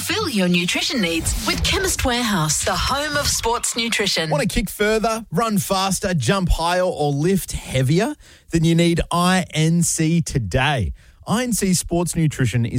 Fulfill your nutrition needs with Chemist Warehouse, the home of sports nutrition. Want to kick further, run faster, jump higher, or lift heavier? Then you need INC today. INC Sports Nutrition is